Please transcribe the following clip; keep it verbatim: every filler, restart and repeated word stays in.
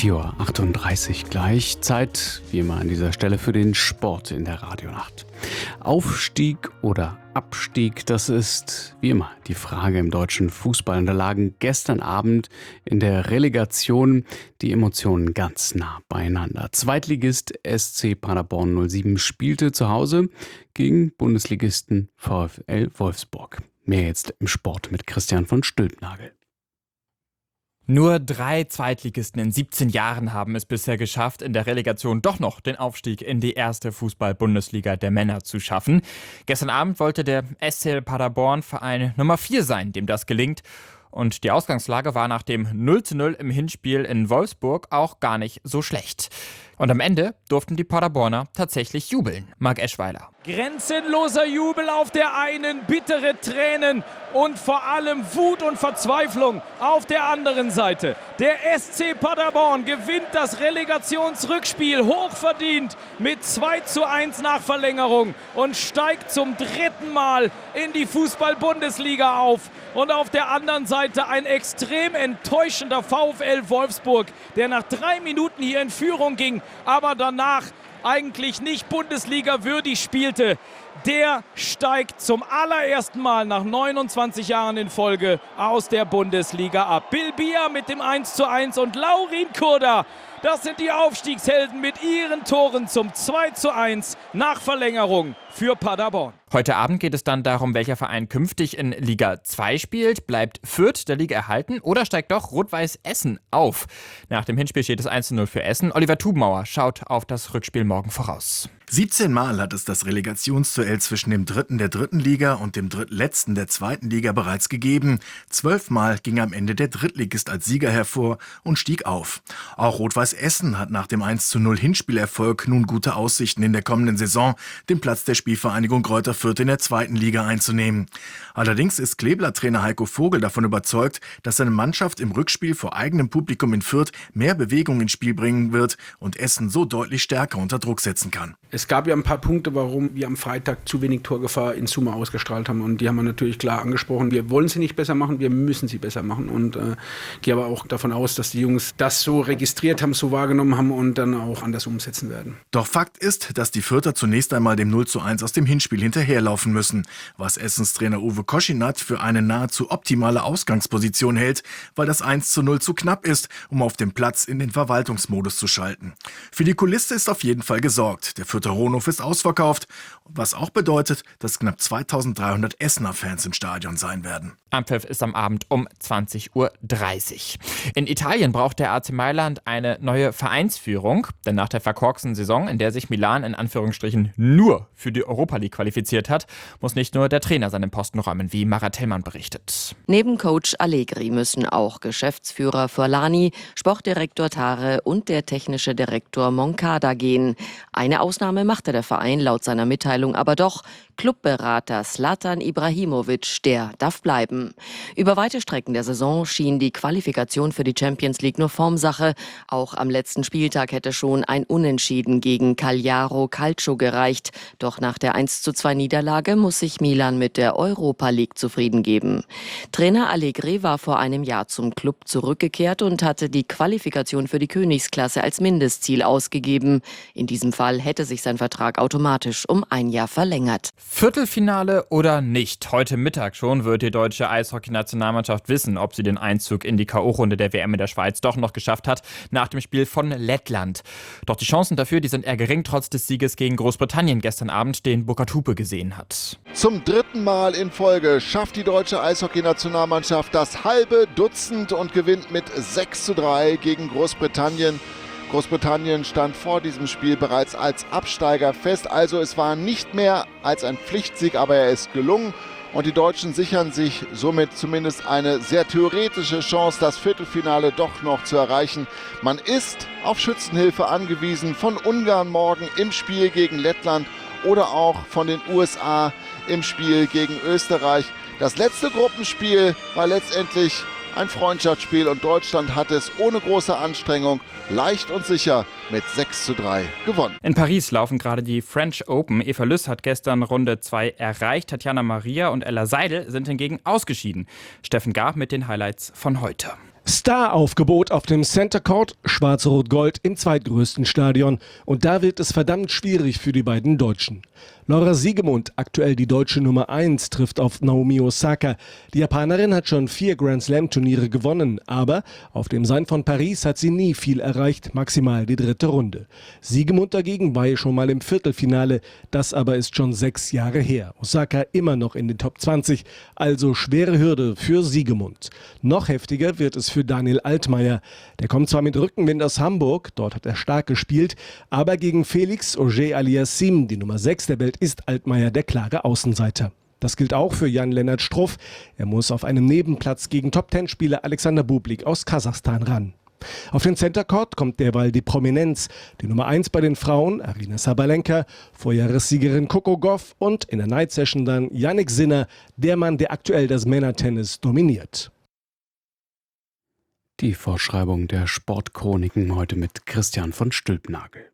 vier Uhr achtunddreißig gleich. Zeit, wie immer an dieser Stelle, für den Sport in der Radionacht. Aufstieg oder Abstieg, das ist wie immer die Frage im deutschen Fußball. Und da lagen gestern Abend in der Relegation die Emotionen ganz nah beieinander. Zweitligist S C Paderborn null sieben spielte zu Hause gegen Bundesligisten VfL Wolfsburg. Mehr jetzt im Sport mit Christian von Stülpnagel. Nur drei Zweitligisten in siebzehn Jahren haben es bisher geschafft, in der Relegation doch noch den Aufstieg in die erste Fußball-Bundesliga der Männer zu schaffen. Gestern Abend wollte der S C Paderborn Verein Nummer vier sein, dem das gelingt. Und die Ausgangslage war nach dem null zu null im Hinspiel in Wolfsburg auch gar nicht so schlecht. Und am Ende durften die Paderborner tatsächlich jubeln. Marc Eschweiler. Grenzenloser Jubel auf der einen, bittere Tränen und vor allem Wut und Verzweiflung auf der anderen Seite. Der S C Paderborn gewinnt das Relegationsrückspiel hochverdient mit zwei zu eins nach Verlängerung und steigt zum dritten Mal in die Fußball-Bundesliga auf. Und auf der anderen Seite ein extrem enttäuschender VfL Wolfsburg, der nach drei Minuten hier in Führung ging, aber danach eigentlich nicht Bundesliga würdig spielte. Der steigt zum allerersten Mal nach neunundzwanzig Jahren in Folge aus der Bundesliga ab. Bilbia mit dem eins zu eins und Laurin Kurda. Das sind die Aufstiegshelden mit ihren Toren zum zwei zu eins nach Verlängerung für Paderborn. Heute Abend geht es dann darum, welcher Verein künftig in Liga zwei spielt. Bleibt Fürth der Liga erhalten oder steigt doch Rot-Weiß Essen auf? Nach dem Hinspiel steht es eins zu null für Essen. Oliver Tubenmauer schaut auf das Rückspiel morgen voraus. siebzehn Mal hat es das Relegationsduell zwischen dem Dritten der dritten Liga und dem Drittletzten der zweiten Liga bereits gegeben. Zwölf Mal ging am Ende der Drittligist als Sieger hervor und stieg auf. Auch Rot-Weiß Essen hat nach dem eins zu null Hinspielerfolg nun gute Aussichten in der kommenden Saison, den Platz der Spielvereinigung Greuther Fürth in der zweiten Liga einzunehmen. Allerdings ist Kleeblatt-Trainer Heiko Vogel davon überzeugt, dass seine Mannschaft im Rückspiel vor eigenem Publikum in Fürth mehr Bewegung ins Spiel bringen wird und Essen so deutlich stärker unter Druck setzen kann. Es gab ja ein paar Punkte, warum wir am Freitag zu wenig Torgefahr in Summe ausgestrahlt haben. Und die haben wir natürlich klar angesprochen. Wir wollen sie nicht besser machen, wir müssen sie besser machen. Und äh, gehe aber auch davon aus, dass die Jungs das so registriert haben, so wahrgenommen haben und dann auch anders umsetzen werden. Doch Fakt ist, dass die Fürther zunächst einmal dem null zu eins aus dem Hinspiel hinterherlaufen müssen, was Essens Trainer Uwe Koschinat für eine nahezu optimale Ausgangsposition hält, weil das eins zu null zu knapp ist, um auf dem Platz in den Verwaltungsmodus zu schalten. Für die Kulisse ist auf jeden Fall gesorgt. Der Fürther Rohnhof ist ausverkauft, was auch bedeutet, dass knapp zweitausenddreihundert Essener Fans im Stadion sein werden. Anpfiff ist am Abend um zwanzig Uhr dreißig. In Italien braucht der A C Mailand eine neue Vereinsführung, denn nach der verkorksten Saison, in der sich Milan in Anführungsstrichen nur für die Europa League qualifiziert hat, muss nicht nur der Trainer seinen Posten räumen, wie Mara Tellmann berichtet. Neben Coach Allegri müssen auch Geschäftsführer Forlani, Sportdirektor Tare und der technische Direktor Moncada gehen. Eine Ausnahme machte der Verein laut seiner Mitteilung aber doch. Clubberater Zlatan Ibrahimovic, der darf bleiben. Über weite Strecken der Saison schien die Qualifikation für die Champions League nur Formsache. Auch am letzten Spieltag hätte schon ein Unentschieden gegen Cagliari Calcio gereicht. Doch nach der eins zu zwei Niederlage muss sich Milan mit der Europa League zufrieden geben. Trainer Allegri war vor einem Jahr zum Club zurückgekehrt und hatte die Qualifikation für die Königsklasse als Mindestziel ausgegeben. In diesem Fall hätte sich sein Vertrag automatisch um ein Jahr verlängert. Viertelfinale oder nicht? Heute Mittag schon wird die deutsche Eishockey-Nationalmannschaft wissen, ob sie den Einzug in die K O-Runde der W M in der Schweiz doch noch geschafft hat, nach dem Spiel von Lettland. Doch die Chancen dafür, die sind eher gering, trotz des Sieges gegen Großbritannien gestern Abend, den Burkhard Hupe gesehen hat. Zum dritten Mal in Folge schafft die deutsche Eishockey-Nationalmannschaft das halbe Dutzend und gewinnt mit sechs zu drei gegen Großbritannien. Großbritannien stand vor diesem Spiel bereits als Absteiger fest, also es war nicht mehr als ein Pflichtsieg, aber er ist gelungen und die Deutschen sichern sich somit zumindest eine sehr theoretische Chance, das Viertelfinale doch noch zu erreichen. Man ist auf Schützenhilfe angewiesen von Ungarn morgen im Spiel gegen Lettland oder auch von den U S A im Spiel gegen Österreich. Das letzte Gruppenspiel war letztendlich ein Freundschaftsspiel und Deutschland hat es ohne große Anstrengung leicht und sicher mit sechs zu drei gewonnen. In Paris laufen gerade die French Open. Eva Lüss hat gestern Runde zwei erreicht. Tatjana Maria und Ella Seidel sind hingegen ausgeschieden. Steffen Gab mit den Highlights von heute. Star-Aufgebot auf dem Center Court, Schwarz-Rot-Gold im zweitgrößten Stadion. Und da wird es verdammt schwierig für die beiden Deutschen. Laura Siegemund, aktuell die deutsche Nummer eins, trifft auf Naomi Osaka. Die Japanerin hat schon vier Grand-Slam-Turniere gewonnen, aber auf dem Sein von Paris hat sie nie viel erreicht, maximal die dritte Runde. Siegemund dagegen war ja schon mal im Viertelfinale, das aber ist schon sechs Jahre her. Osaka immer noch in den Top zwanzig, also schwere Hürde für Siegemund. Noch heftiger wird es für Daniel Altmaier. Der kommt zwar mit Rückenwind aus Hamburg, dort hat er stark gespielt, aber gegen Felix Auger-Aliassime, die Nummer sechs der Welt, ist Altmaier der klare Außenseiter. Das gilt auch für Jan-Lennart Struff. Er muss auf einem Nebenplatz gegen Top-Ten-Spieler Alexander Bublik aus Kasachstan ran. Auf den Center Court kommt derweil die Prominenz. Die Nummer eins bei den Frauen, Aryna Sabalenka, Vorjahressiegerin Coco Gauff und in der Night Session dann Jannik Sinner, der Mann, der aktuell das Männertennis dominiert. Die Vorschreibung der Sportchroniken heute mit Christian von Stülpnagel.